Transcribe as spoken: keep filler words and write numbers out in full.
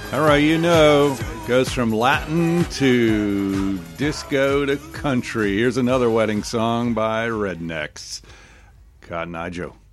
All right, you know, goes from Latin to disco to country. Here's another wedding song by Rednecks. Cotton Eye Joe.